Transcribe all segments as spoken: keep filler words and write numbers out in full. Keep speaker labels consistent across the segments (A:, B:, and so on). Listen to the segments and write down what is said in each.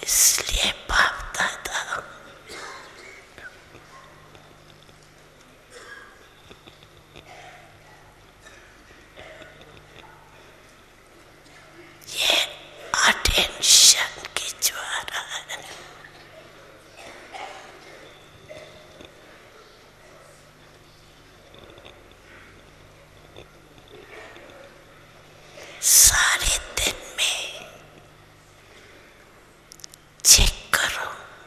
A: इसलिए बाप दादा ये अटेंशन की ज्वाला है। सारे दिन में चेक करो,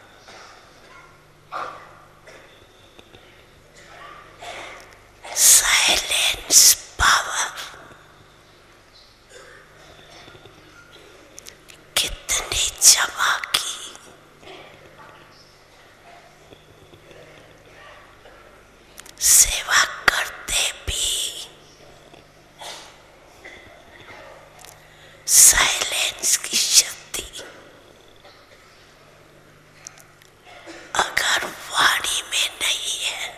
A: साइलेंस पावर कितनी जमा की। सेवा करते भी साइलेंस की शक्ति अगर वाणी में नहीं है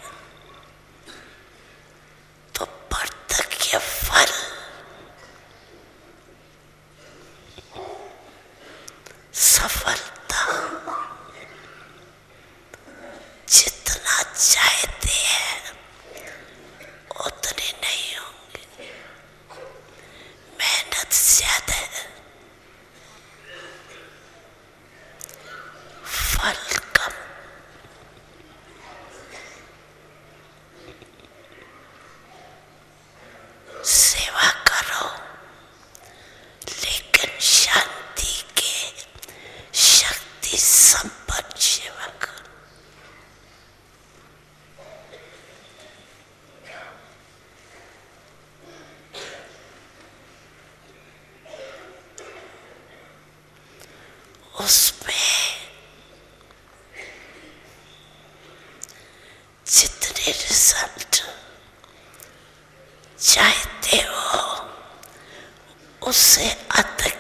A: तो प्रत्यक्ष फल सफलता जितना चाहते हैं उतने नहीं होंगे। मेहनत ज्यादा है, फल कम। सेवा करो लेकिन शांति के शक्ति संपन्न सेवक। उसमें जितने रिजल्ट चाहते हो उससे अधिक